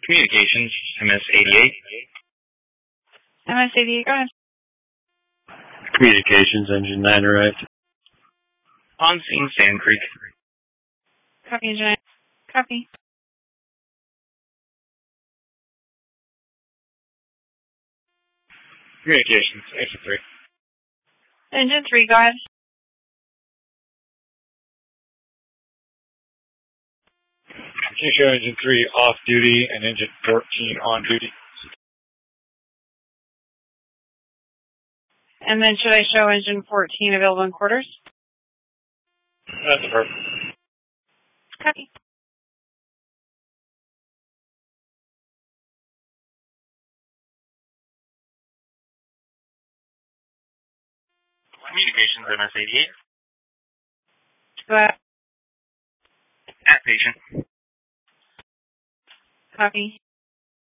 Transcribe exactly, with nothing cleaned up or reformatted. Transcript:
Communications, M S eighty-eight. M S eighty-eight, go ahead. Communications, engine nine arrived. On scene, Sand Creek. Copy, engine nine. Copy. Communications, engine three. Engine three, go ahead. Can you show engine three off duty and engine fourteen on duty? And then should I show engine fourteen available in quarters? That's perfect. Copy. Communications, M S eighty-eight. Go ahead. At patient. Copy.